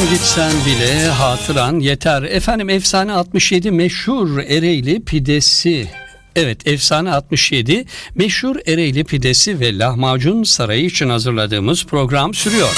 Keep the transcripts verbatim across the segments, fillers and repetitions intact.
gitsen bile hatıran yeter. Efendim Efsane altmış yedi meşhur Ereğli pidesi. Evet, Efsane altmış yedi meşhur Ereğli pidesi ve lahmacun sarayı için hazırladığımız program sürüyor.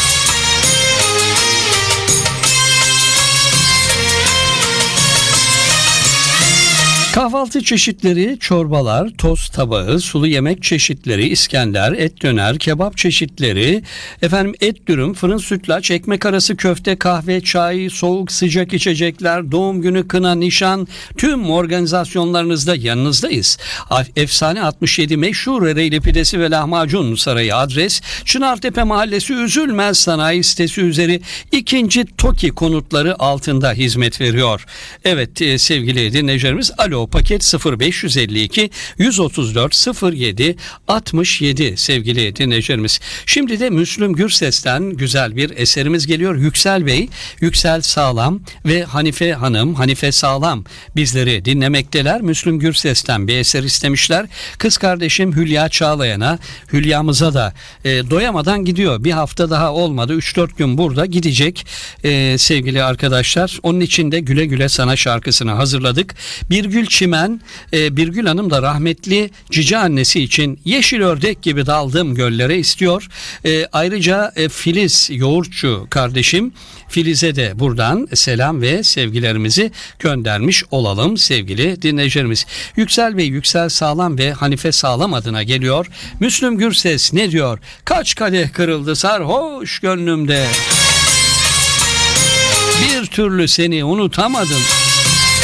Kahvaltı çeşitleri, çorbalar, tost tabağı, sulu yemek çeşitleri, İskender, et döner, kebap çeşitleri, efendim et dürüm, fırın sütlaç, ekmek arası köfte, kahve, çay, soğuk sıcak içecekler, doğum günü, kına, nişan, tüm organizasyonlarınızda yanınızdayız. Efsane altmış yedi meşhur Ereğli pidesi ve lahmacun sarayı adres Çınartepe Mahallesi Üzülmez Sanayi sitesi üzeri ikinci TOKİ konutları altında hizmet veriyor. Evet e, sevgili dinleyicilerimiz, alo paket sıfır beş yüz elli iki yüz otuz dört sıfır yedi altmış yedi sevgili dinleyicilerimiz. Şimdi de Müslüm Gürses'ten güzel bir eserimiz geliyor. Yüksel Bey, Yüksel Sağlam ve Hanife Hanım, Hanife Sağlam bizleri dinlemekteler. Müslüm Gürses'ten bir eser istemişler. Kız kardeşim Hülya Çağlayan'a, Hülya'mıza da e, doyamadan gidiyor. Bir hafta daha olmadı. üç dört gün burada gidecek e, sevgili arkadaşlar. Onun için de Güle Güle Sana şarkısını hazırladık. Birgül Çimen, e, Birgül Hanım da rahmetli cici annesi için yeşil ördek gibi daldım göllere istiyor. E, ayrıca e, Filiz Yoğurtçu kardeşim, Filiz'e de buradan selam ve sevgilerimizi göndermiş olalım sevgili dinleyicilerimiz. Yüksel Bey, Yüksel Sağlam ve Hanife Sağlam adına geliyor. Müslüm Gürses ne diyor? Kaç kadeh kırıldı sarhoş gönlümde, bir türlü seni unutamadım.